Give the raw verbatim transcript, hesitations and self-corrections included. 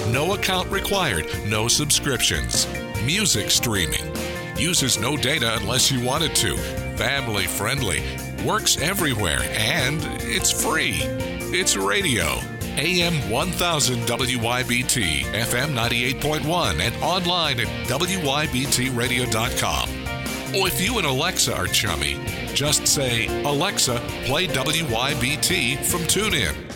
No account required, no subscriptions. Music streaming. Uses no data unless you want it to. Family friendly. Works everywhere, and it's free. It's radio. A M one thousand W Y B T, F M ninety-eight point one, and online at W Y B T radio dot com. Or if you and Alexa are chummy, just say, Alexa, play W Y B T from TuneIn.